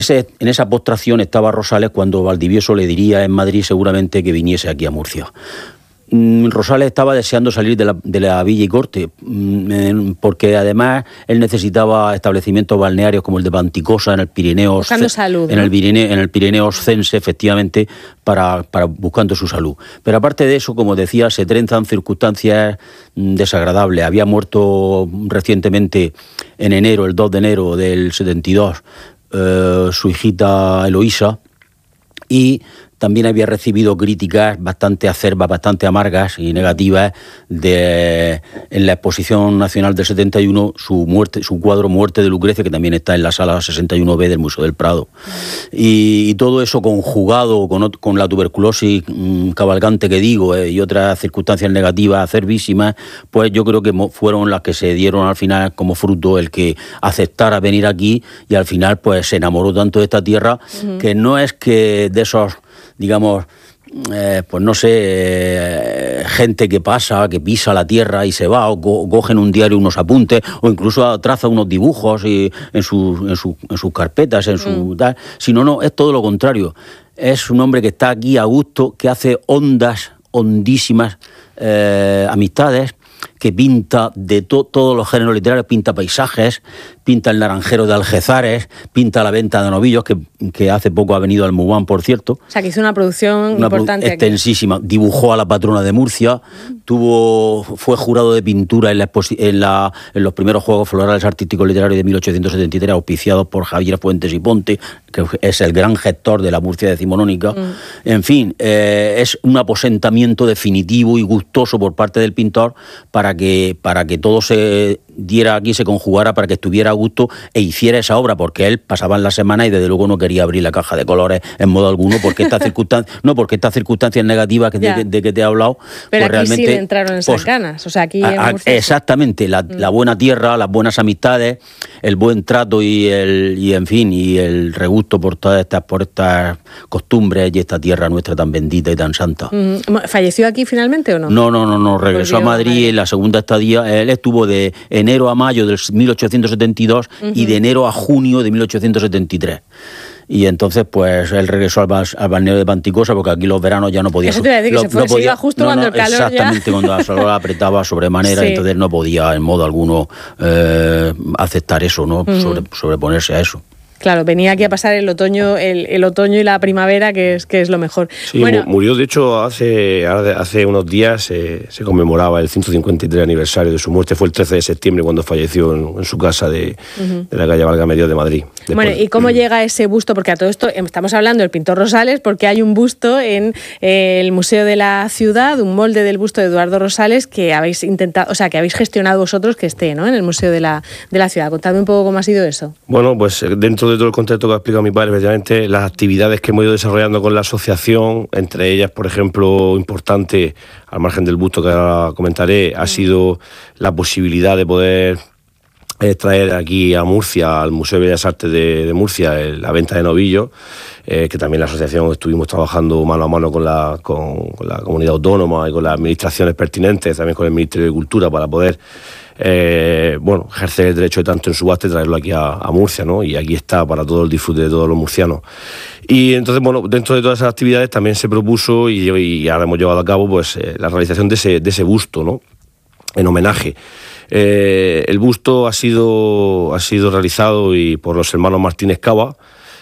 En esa postración estaba Rosales cuando Valdivieso le diría en Madrid seguramente que viniese aquí a Murcia. Rosales estaba deseando salir de la villa y corte, porque además él necesitaba establecimientos balnearios como el de Panticosa en el Pirineo, buscando salud, ¿no? en el Pirineo oscense, efectivamente, para buscando su salud. Pero aparte de eso, como decía, se trenzan circunstancias desagradables. Había muerto recientemente en enero, el 2 de enero del 72, su hijita Eloísa, y también había recibido críticas bastante acerbas, bastante amargas y negativas en la Exposición Nacional del 71, su cuadro Muerte de Lucrecia, que también está en la sala 61B del Museo del Prado. Y todo eso conjugado con la tuberculosis cabalgante que digo, y otras circunstancias negativas acervísimas, pues yo creo que fueron las que se dieron al final como fruto el que aceptara venir aquí, y al final pues se enamoró tanto de esta tierra, que no es que de esos, digamos, pues no sé, gente que pisa la tierra y se va, o cogen un diario unos apuntes, o incluso traza unos dibujos en sus carpetas, tal, sino no, es todo lo contrario. Es un hombre que está aquí a gusto, que hace hondísimas amistades, que pinta de todos los géneros literarios, pinta paisajes, pinta el Naranjero de Algezares, pinta la Venta de Novillos, que hace poco ha venido al Mubán, por cierto. O sea, que hizo una producción importante extensísima. Aquí. Dibujó a la patrona de Murcia, fue jurado de pintura en los primeros Juegos Florales Artísticos Literarios de 1873, auspiciados por Javier Fuentes y Ponte, que es el gran gestor de la Murcia decimonónica. En fin, es un aposentamiento definitivo y gustoso por parte del pintor para que todo se diera aquí, se conjugara para que estuviera a gusto e hiciera esa obra, porque él pasaba en la semana y desde luego no quería abrir la caja de colores en modo alguno, porque estas circunstancias negativas de que te he hablado, pero pues aquí realmente sí le entraron esas ganas, o sea, aquí en Murcia exactamente, la buena tierra, las buenas amistades, el buen trato y el regusto por todas estas costumbres y esta tierra nuestra tan bendita y tan santa. ¿Falleció aquí finalmente o no? No, regresó a Madrid en la segunda estadía. Él estuvo de enero a mayo del 1872 y de enero a junio de 1873. Y entonces, pues, él regresó al balneario de Panticosa, porque aquí los veranos ya no podía... Eso te iba a decir, se iba justo cuando el calor exactamente, cuando el calor apretaba sobremanera, entonces no podía en modo alguno aceptar eso, ¿no? Sobreponerse a eso. Claro, venía aquí a pasar el otoño y la primavera, que es lo mejor. Sí, bueno, murió, de hecho, hace unos días se conmemoraba el 153 aniversario de su muerte. Fue el 13 de septiembre cuando falleció en su casa de la calle Valgamedios de Madrid. Bueno, ¿y cómo llega ese busto? Porque a todo esto estamos hablando del pintor Rosales, porque hay un busto en el Museo de la Ciudad, un molde del busto de Eduardo Rosales que habéis intentado, o sea, que habéis gestionado vosotros que esté, ¿no?, en el Museo de la Ciudad. Contadme un poco cómo ha sido eso. Bueno, pues dentro de todo el contexto que ha explicado mi padre, efectivamente, las actividades que hemos ido desarrollando con la asociación, entre ellas, por ejemplo, importante, al margen del busto que ahora comentaré, ha sido la posibilidad de poder traer aquí a Murcia, al Museo de Bellas Artes de Murcia, la venta de novillos, que también la asociación estuvimos trabajando mano a mano con la comunidad autónoma y con las administraciones pertinentes, también con el Ministerio de Cultura, para poder ejercer el derecho de tanto en subasta y traerlo aquí a Murcia, ¿no? Y aquí está para todo el disfrute de todos los murcianos. Y entonces, bueno, dentro de todas esas actividades también se propuso y ahora hemos llevado a cabo pues la realización de ese busto, ¿no?, en homenaje. El busto ha sido realizado por los hermanos Martínez Cava,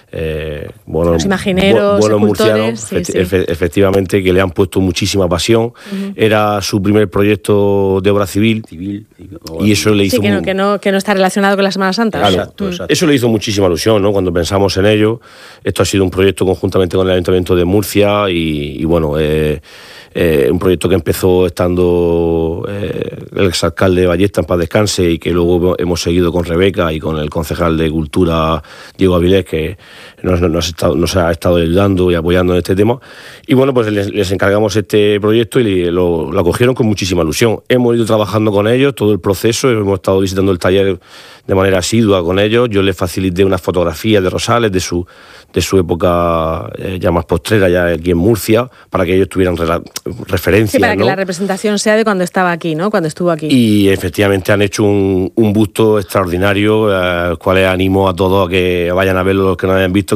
los imagineros, buenos murcianos, efectivamente, que le han puesto muchísima pasión. Era su primer proyecto de obra civil y eso le hizo... que no está relacionado con la Semana Santa. Claro, exacto. Eso le hizo muchísima ilusión, ¿no?, cuando pensamos en ello. Esto ha sido un proyecto conjuntamente con el Ayuntamiento de Murcia y bueno... un proyecto que empezó estando el exalcalde Ballesta, en paz descanse, y que luego hemos seguido con Rebeca y con el concejal de Cultura, Diego Avilés, que nos ha estado ayudando y apoyando en este tema. Y bueno, pues les encargamos este proyecto y lo acogieron con muchísima ilusión. Hemos ido trabajando con ellos todo el proceso, hemos estado visitando el taller de manera asidua con ellos. Yo les facilité unas fotografías de Rosales, de su época ya más postrera, ya aquí en Murcia, para que ellos tuvieran referencias. Sí, para que la representación sea de cuando estaba aquí, ¿no?, cuando estuvo aquí. Y efectivamente han hecho un busto extraordinario, al cual animo a todos a que vayan a verlo, los que no hayan visto,